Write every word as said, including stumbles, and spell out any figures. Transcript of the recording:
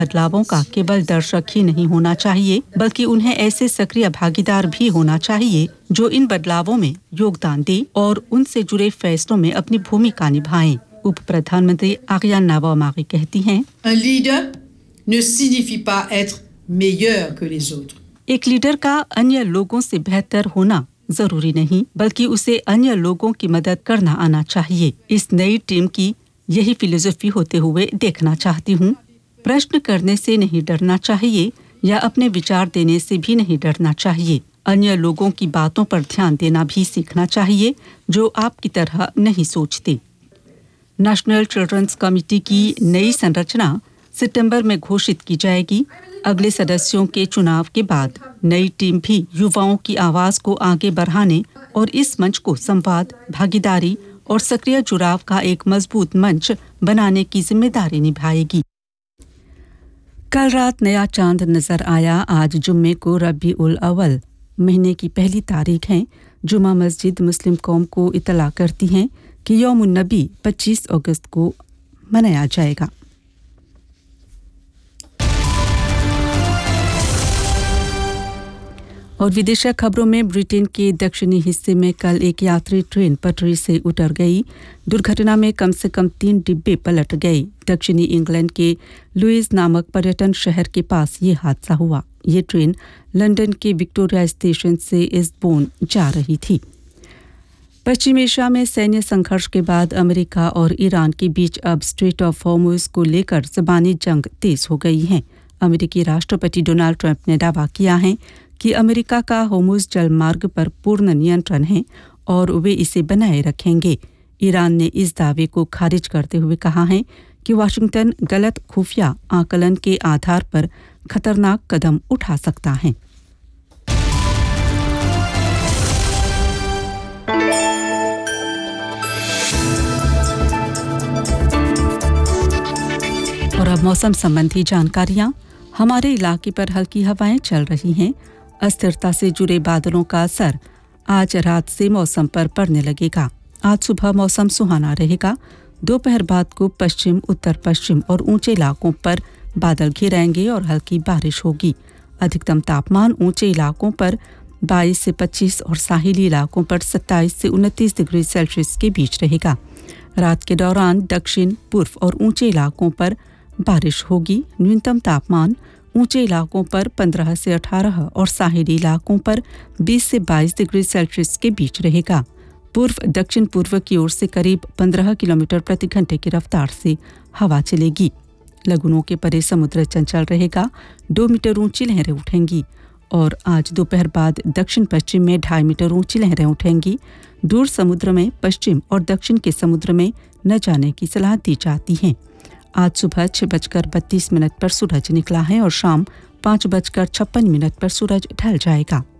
बदलावों का केवल दर्शक ही नहीं होना चाहिए, बल्कि उन्हें ऐसे सक्रिय भागीदार भी होना चाहिए जो इन बदलावों में योगदान दे और उनसे जुड़े फैसलों में अपनी भूमिका निभाएं। उप प्रधानमंत्री आरियान नावामारी कहती हैं, Un leader ne signifie pas être meilleur que les autres. एक लीडर का अन्य लोगों से बेहतर होना जरूरी नहीं, बल्कि उसे अन्य लोगों की मदद करना आना चाहिए। इस नई टीम की यही फिलॉसफी होते हुए देखना चाहती हूँ। प्रश्न करने से नहीं डरना चाहिए या अपने विचार देने से भी नहीं डरना चाहिए। अन्य लोगों की बातों पर ध्यान देना भी सीखना चाहिए जो आपकी तरह नहीं सोचते। नेशनल चिल्ड्रंस कमेटी की नई संरचना सितंबर में घोषित की जाएगी। अगले सदस्यों के चुनाव के बाद नई टीम भी युवाओं की आवाज को आगे बढ़ाने और इस मंच को संवाद, भागीदारी और सक्रिय जुड़ाव का एक मजबूत मंच बनाने की जिम्मेदारी निभाएगी। कल रात नया चांद नजर आया। आज जुम्मे को रबी उल अव्वल महीने की पहली तारीख है। जुमा मस्जिद मुस्लिम कौम को इतला करती हैं कि यौमुन नबी पच्चीस अगस्त को मनाया जाएगा। और विदेशी खबरों में ब्रिटेन के दक्षिणी हिस्से में कल एक यात्री ट्रेन पटरी से उतर गई। दुर्घटना में कम से कम तीन डिब्बे पलट गए। दक्षिणी इंग्लैंड के लुइस नामक पर्यटन शहर के पास ये हादसा हुआ। ये ट्रेन लंदन के विक्टोरिया स्टेशन से इस्टबोर्न जा रही थी। पश्चिम एशिया में सैन्य संघर्ष के बाद अमेरिका और ईरान के बीच अब स्ट्रेट ऑफ हॉर्मुज को लेकर ज़बानी जंग तेज हो गई है। अमेरिकी राष्ट्रपति डोनाल्ड ट्रंप ने दावा किया है कि अमेरिका का होर्मुज जलमार्ग पर पूर्ण नियंत्रण है और वे इसे बनाए रखेंगे। ईरान ने इस दावे को खारिज करते हुए कहा है कि वाशिंगटन गलत खुफिया आकलन के आधार पर खतरनाक कदम उठा सकता है। और अब मौसम संबंधी जानकारियां। हमारे इलाके पर हल्की हवाएं चल रही हैं। अस्थिरता से जुड़े बादलों का असर आज रात से मौसम पर पड़ने लगेगा। आज सुबह मौसम सुहाना रहेगा। दोपहर बाद को पश्चिम, उत्तर पश्चिम और ऊंचे इलाकों पर बादल घिरेंगे और हल्की बारिश होगी। अधिकतम तापमान ऊंचे इलाकों पर बाईस से पच्चीस और साहिली इलाकों पर सत्ताईस से उनतीस डिग्री सेल्सियस के बीच रहेगा। रात के दौरान दक्षिण, पूर्व और ऊंचे इलाकों पर बारिश होगी। न्यूनतम तापमान ऊंचे इलाकों पर पंद्रह से अठारह और साहिली इलाकों पर बीस से बाईस डिग्री सेल्सियस के बीच रहेगा। पूर्व दक्षिण पूर्व की ओर से करीब पंद्रह किलोमीटर प्रति घंटे की रफ्तार से हवा चलेगी। लगुनों के परे समुद्र चंचल रहेगा। दो मीटर ऊंची लहरें उठेंगी और आज दोपहर बाद दक्षिण पश्चिम में ढाई मीटर ऊंची लहरें उठेंगी। दूर समुद्र में पश्चिम और दक्षिण के समुद्र में न जाने की सलाह दी जाती है। आज सुबह छह बजकर बत्तीस मिनट पर सूरज निकला है और शाम पाँच बजकर छप्पन मिनट पर सूरज ढल जाएगा।